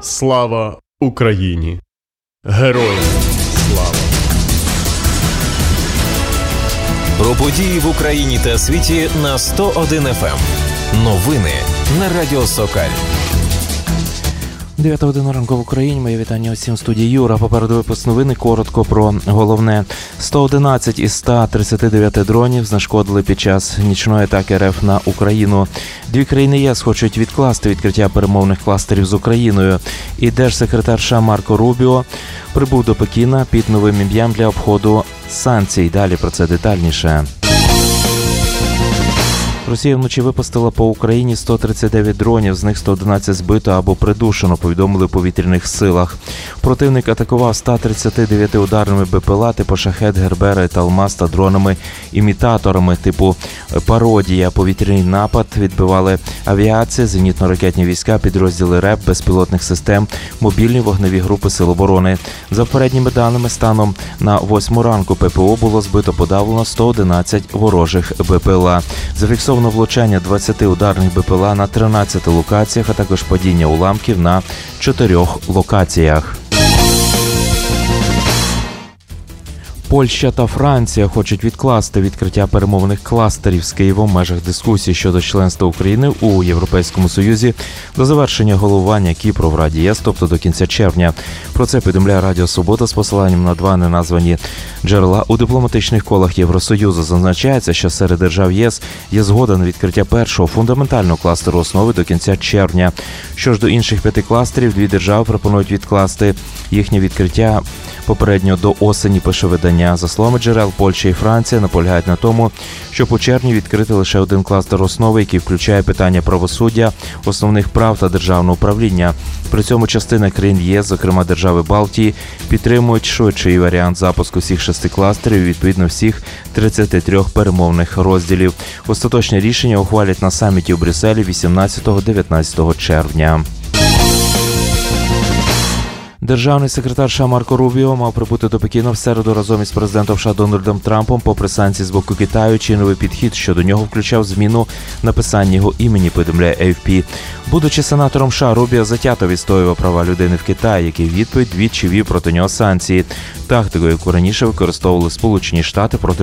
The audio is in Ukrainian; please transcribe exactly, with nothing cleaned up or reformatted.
Слава Україні! Героям слава! Про події в Україні та світі на сто один еф ем. Новини на Радіо Сокаль. дев'ята година ранку в Україні. Моє вітання усім в студії Юра. Попереду випуск новини. Коротко про головне. сто одинадцять із ста тридцяти дев'яти дронів знешкодили під час нічної атаки РФ на Україну. Дві країни ЄС хочуть відкласти відкриття перемовних кластерів з Україною. І держсекретар США Марко Рубіо прибув до Пекіна під новим ім'ям для обходу санкцій. Далі про це детальніше. Росія вночі випустила по Україні сто тридцять дев'ять дронів, з них сто одинадцять збито або придушено, повідомили в повітряних силах. Противник атакував ста тридцяти дев'яти ударними БПЛА типу «Шахед», «Гербера» та «Алмаз» та дронами-імітаторами типу «Пародія». Повітряний напад відбивали авіація, зенітно-ракетні війська, підрозділи РЕП, безпілотних систем, мобільні вогневі групи Сил оборони. За попередніми даними, станом на восьму ранку ППО було збито подавлено сто одинадцять ворожих БПЛА. Зафіксовано влучання двадцяти ударних БПЛА на тринадцяти локаціях, а також падіння уламків на чотирьох локаціях. Польща та Франція хочуть відкласти відкриття перемовних кластерів з Києвом в межах дискусій щодо членства України у Європейському Союзі до завершення головування Кіпру в Раді ЄС, тобто до кінця червня. Про це повідомляє Радіо Свобода з посиланням на два неназвані джерела. У дипломатичних колах Євросоюзу зазначається, що серед держав ЄС є згода на відкриття першого фундаментального кластеру основи до кінця червня. Що ж до інших п'яти кластерів, дві держави пропонують відкласти їхнє відкриття попередньо до осені, пише видання. За словами джерел, Польща і Франція наполягають на тому, щоб у червні відкрити лише один кластер основи, який включає питання правосуддя, основних прав та державного управління. При цьому частина країн ЄС, зокрема держави Балтії, підтримують швидший варіант запуску всіх шести кластерів і відповідно всіх тридцяти трьох перемовних розділів. Остаточне рішення ухвалять на саміті у Брюсселі вісімнадцятого-дев'ятнадцятого червня. Державний секретар США Марко Рубіо мав прибути до Пекіна в середу разом із президентом США Дональдом Трампом. Попри санкції з боку Китаю, чи новий підхід щодо нього включав зміну написання його імені, повідомляє ей еф пі. Будучи сенатором США, Рубіо затято відстоював права людини в Китаї, який в відповідь двічі вів проти нього санкції. Тактику, яку раніше використовували Сполучені Штати проти